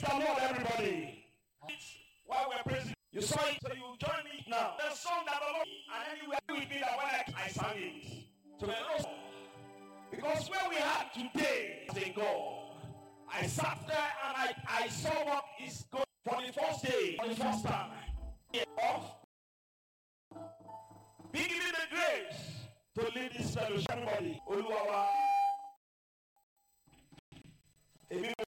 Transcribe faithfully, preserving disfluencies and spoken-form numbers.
Praise the Lord, everybody. It's while we're praising. You saw it, so you join me now. The song that the Lord, and then you were with me that when I, I sang it. So the Lord, because where we are today is in God. I sat there and I, I saw what is going for the first day, for the first time. Of being given the grace to lead this fellowship. Everybody, Oluwawa.